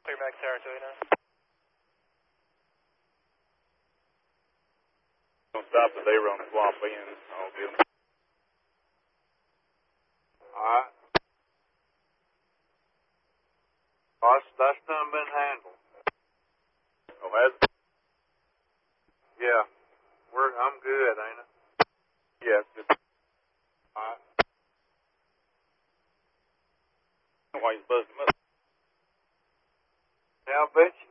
Clear back territory now. Don't stop the day run swap in. All good. Alright. That's done been handled. Oh, has it? Yeah. I'm good, ain't it? Yeah, it's good. Alright. Why you buzzed him up? Yeah, I bet